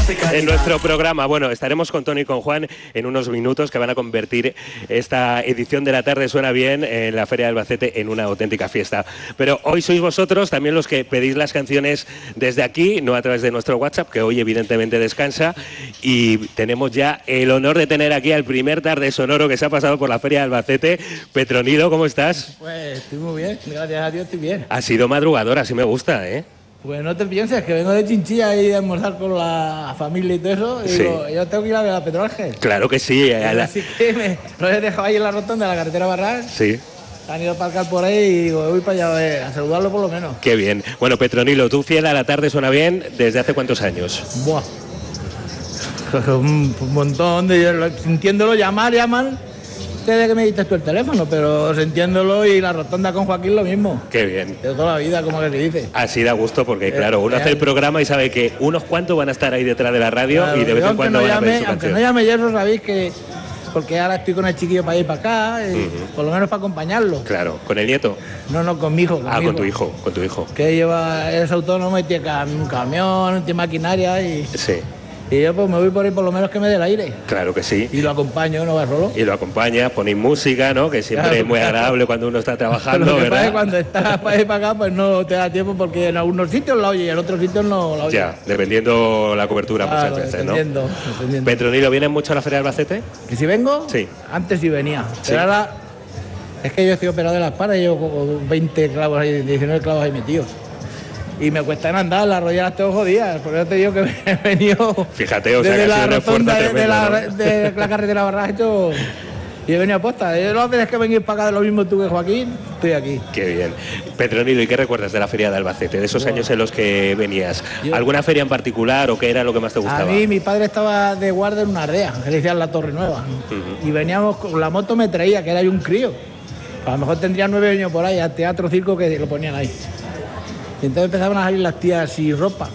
en nuestro programa. Bueno, estaremos con Tony y con Juan en unos minutos que van a convertir esta edición de La Tarde Suena Bien en la Feria de Albacete en una auténtica fiesta. Pero hoy sois vosotros también los que pedís las canciones desde aquí, no a través de nuestro WhatsApp, que hoy evidentemente descansa, y tenemos ya el honor de tener aquí al primer tarde sonoro que se ha pasado por la Feria de Albacete. Petronilo, ¿cómo estás? Pues estoy muy bien, gracias a Dios estoy bien. Ha sido madrugador, así me gusta, ¿eh? Pues no te pienses, que vengo de Chinchilla y de almorzar con la familia y todo eso. Y digo, yo tengo que ir a ver a Pedro Ángel. Claro que sí. Así que los he dejado ahí en la rotonda de la carretera Barras. Sí. Han ido a aparcar por ahí y digo, voy para allá a saludarlo por lo menos. Qué bien. Bueno, Petronilo, tú fiel a La Tarde Suena Bien ¿desde hace cuántos años? Buah. Un montón de... Sintiéndolo llaman... Desde que me diste tú el teléfono, pero sintiéndolo y la rotonda con Joaquín lo mismo. Qué bien. De toda la vida, como que se dice. Así da gusto porque, claro, uno hace el programa y sabe que unos cuantos van a estar ahí detrás de la radio, claro, y de vez en cuando van a ver su aunque canción. No llame yo, sabéis que... Porque ahora estoy con el chiquillo para ir para acá, y por lo menos para acompañarlo. Claro, ¿con el nieto? No, con mi hijo. Con tu hijo. Que es autónomo y tiene un camión, tiene maquinaria y... Sí. Y yo pues me voy por ahí por lo menos que me dé el aire. Claro que sí. Y lo acompaño, no va solo. Y lo acompaña, ponéis música, ¿no? Que siempre es muy agradable cuando uno está trabajando, lo que ¿verdad? pasa es que cuando estás para ir para acá pues no te da tiempo porque en algunos sitios la oye y en otros sitios no la oye. Ya, dependiendo la cobertura claro, muchas veces, dependiendo. Petronilo, ¿vienes mucho a la Feria de Albacete? ¿Que si vengo? Sí. Antes sí venía. Sí. Pero ahora es que yo estoy operado de la espalda y llevo 20 clavos ahí, 19 clavos ahí metidos. Y me cuesta en andar, las rodillas tengo jodidas. Por eso te digo que me he venido. Fíjate, o sea, desde que ha la sido un esfuerzo rotonda tremendo, de la carretera Barras y he venido a posta. Yo las veces que venís para acá de lo mismo tú que Joaquín, estoy aquí. Qué bien. Petronilo, ¿y qué recuerdas de la Feria de Albacete, de esos años en los que venías? ¿Alguna feria en particular o qué era lo que más te gustaba? A mí, mi padre estaba de guardia en una ardea, que le decían la Torre Nueva. Y veníamos, con la moto me traía, que era yo un crío. A lo mejor tendría 9 años por ahí, al teatro circo que lo ponían ahí. Y entonces empezaban a salir las tías sin ropa.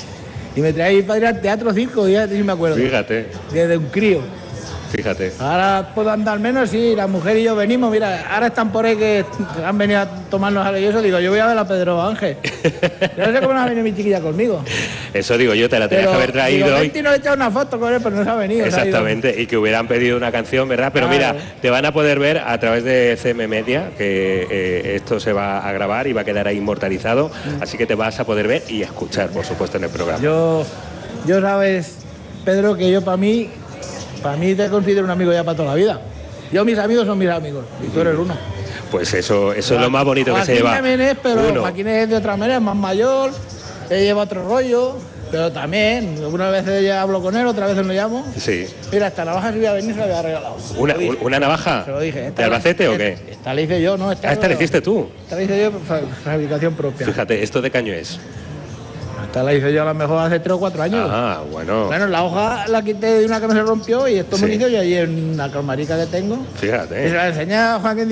Y me traía mi padre al teatro circo, ya sí me acuerdo. Fíjate. Desde un crío. Fíjate. Ahora puedo andar menos, sí, la mujer y yo venimos, mira, ahora están por ahí que han venido a tomarnos algo y eso, digo, yo voy a ver a Pedro Ángel. Yo no sé cómo no ha venido mi chiquilla conmigo. Eso digo yo, te la tenías que haber traído. Digo, Betty no he echado una foto con él, pero no se ha venido. Exactamente, y que hubieran pedido una canción, ¿verdad? Pero claro. Mira, te van a poder ver a través de CM Media, que esto se va a grabar y va a quedar ahí inmortalizado, así que te vas a poder ver y escuchar, por supuesto, en el programa. Yo sabes, Pedro, que yo para mí te considero un amigo ya para toda la vida. Yo, mis amigos son mis amigos, y tú eres uno. Pues eso es lo más bonito que se lleva. También es, pero Joaquín es de otra manera, es más mayor, él lleva otro rollo, pero también, algunas veces ya hablo con él, otras veces lo llamo. Sí. Mira, esta navaja si voy a venir se la había regalado. ¿Una navaja? Se lo dije. ¿De Albacete o qué? Esta la hice yo, ¿no? Esta la hiciste tú. Esta la hice yo por fabricación propia. Fíjate, ¿esto de qué año es? Esta la hice yo a lo mejor hace 3 o 4 años. Ah, bueno. Bueno, la hoja la quité de una que me se rompió y esto me lo hice yo allí en una calmarica que tengo. Fíjate. Y se la enseñé a Joaquín.